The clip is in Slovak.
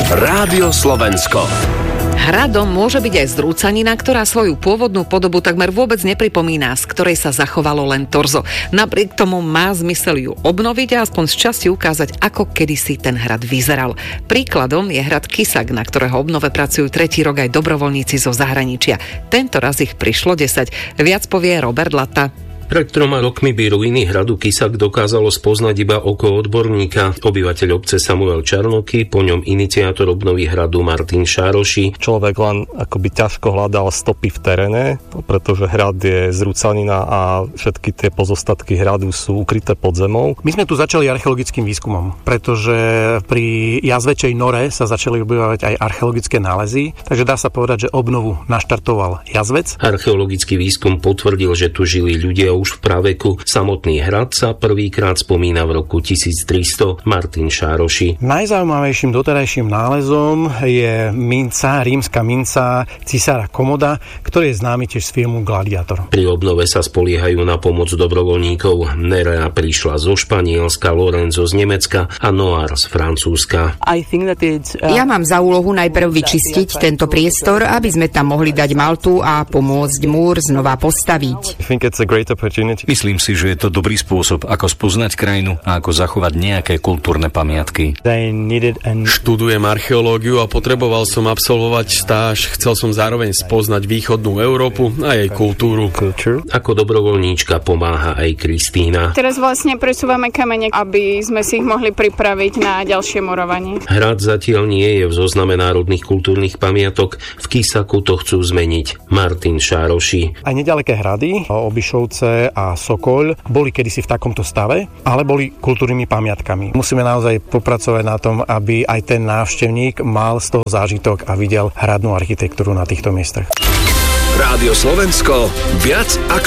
Rádio Slovensko. Hradom môže byť aj zrúcanina, ktorá svoju pôvodnú podobu takmer vôbec nepripomína, z ktorej sa zachovalo len torzo. Napriek tomu má zmysel ju obnoviť a aspoň z časti ukázať, ako kedysi ten hrad vyzeral. Príkladom je hrad Kisak, na ktorého obnove pracujú tretí rok aj dobrovoľníci zo zahraničia. Tento raz ich prišlo 10. Viac povie Robert Lata. Pred 3 rokmi by ruiny hradu Kisak dokázalo spoznať iba oko odborníka. Obyvateľ obce Samuel Čarnoky, po ňom iniciátor obnovy hradu Martin Šároši. Človek len akoby ťažko hľadal stopy v teréne, pretože hrad je zrúcanina a všetky tie pozostatky hradu sú ukryté pod zemou. My sme tu začali archeologickým výskumom, pretože pri Jazvečej nore sa začali objavovať aj archeologické nálezy, takže dá sa povedať, že obnovu naštartoval Jazvec. Archeologický výskum potvrdil, že tu žili ľudia už v praveku. Samotný hrad sa prvýkrát spomína v roku 1300. Martin Šároši. Najzaujímavejším doterajším nálezom je minca, rímska minca cisára Komoda, ktorý je známy tiež z filmu Gladiátor. Pri obnove sa spoliehajú na pomoc dobrovoľníkov. Nerea prišla zo Španielska, Lorenzo z Nemecka a Noir z Francúzska. Ja mám za úlohu najprv vyčistiť tento priestor, aby sme tam mohli dať maltu a pomôcť múr znova postaviť. Myslím si, že je to dobrý spôsob, ako spoznať krajinu a ako zachovať nejaké kultúrne pamiatky. Študujem archeológiu a potreboval som absolvovať stáž. Chcel som zároveň spoznať východnú Európu a jej kultúru. Ako dobrovoľníčka pomáha aj Kristína. Teraz vlastne presúvame kamene, aby sme si ich mohli pripraviť na ďalšie murovanie. Hrad zatiaľ nie je v zozname národných kultúrnych pamiatok. V Kisaku to chcú zmeniť. Martin Šároši. Aj nedaleké hrady, Obišovce a Sokoľ boli kedysi v takomto stave, ale boli kultúrnymi pamiatkami. Musíme naozaj popracovať na tom, aby aj ten návštevník mal z toho zážitok a videl hradnú architektúru na týchto miestach. Rádio Slovensko, viac